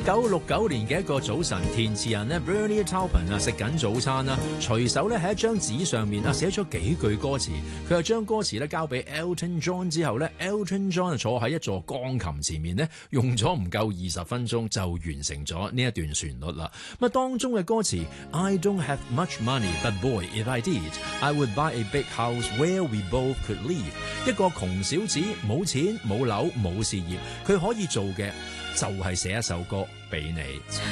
1969年嘅一個早晨，填詞人咧 Bernie Taupin 啊食緊早餐啦，隨手咧喺一張紙上面啊寫咗幾句歌詞，佢又將歌詞咧交俾 Elton John 之後咧 ，Elton John 坐喺一座鋼琴前面咧，用咗唔夠20分鐘就完成咗呢一段旋律啦。咁啊當中嘅歌詞 I don't have much money, but boy if I did, I would buy a big house where we both could live。一個窮小子冇錢冇樓冇事業，佢可以做嘅就係寫一首歌俾你。